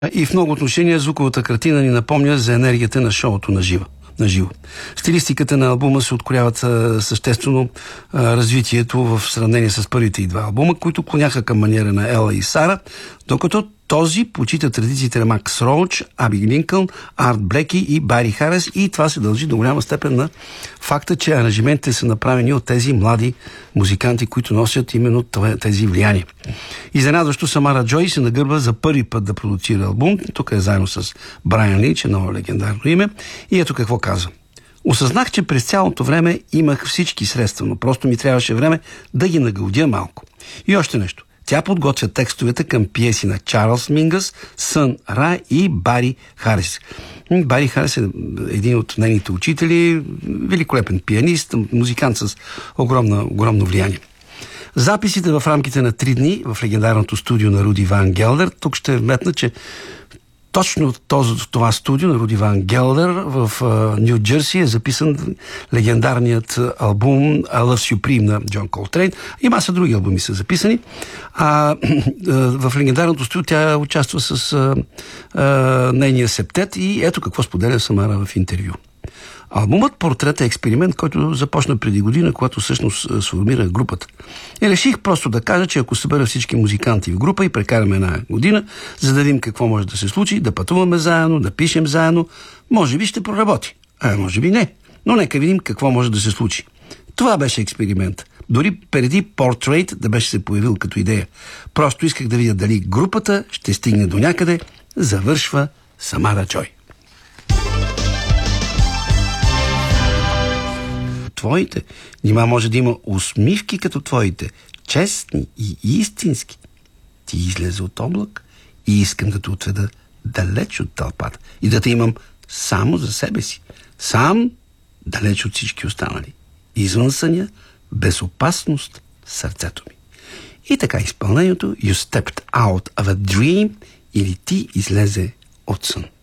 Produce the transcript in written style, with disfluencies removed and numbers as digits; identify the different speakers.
Speaker 1: И в много отношения звуковата картина ни напомня за енергията на шоуто на живо. Стилистиката на албума се открояват съществено развитието в сравнение с първите и два албума, които клоняха към маниера на Ела и Сара, докато този почита традициите на Макс Роуч, Аби Линкълн, Арт Блеки и Бари Харис, и това се дължи до голяма степен на факта, че аранжиментите са направени от тези млади музиканти, които носят именно тези влияния. Изненадващо Самара Джой се нагърба за първи път да продуцира албум. Тук е заедно с Брайан Линч, едно легендарно име. И ето какво казва. Осъзнах, че през цялото време имах всички средства, но просто ми трябваше време да ги нагълдя малко. И още нещо. Тя подготвя текстовете към пиеси на Чарлз Мингъс, Сън Ра и Бари Харис. Бари Харис е един от нейните учители, великолепен пианист, музикант с огромно влияние. Записите в рамките на 3 дни в легендарното студио на Руди Ван Гелдер. Тук ще вметна, че точно това студио на Руди Ван Гелдер в Ню Джерси е записан легендарният албум I Love Supreme на Джон Колтрейн. И маса други албуми са записани. В легендарното студио тя участва с нейния септет и ето какво споделя Самара в интервю. Албумът Портрет е експеримент, който започна преди година, когато всъщност сформира групата. И реших просто да кажа, че ако събера всички музиканти в група и прекараме една година, за да видим какво може да се случи, да пътуваме заедно, да пишем заедно, може би ще проработи, а може би не. Но нека видим какво може да се случи. Това беше експеримент. Дори преди Портрет да беше се появил като идея. Просто исках да видя дали групата ще стигне до някъде, завършва Самара Джой. Твоите. Нима може да има усмивки като твоите. Честни и истински. Ти излезе от облак и искам да те отведа далеч от тълпата и да те имам само за себе си. Сам, далеч от всички останали. Извън съня, безопасност в сърцето ми. И така изпълнението You stepped out of a dream или ти излезе от сън.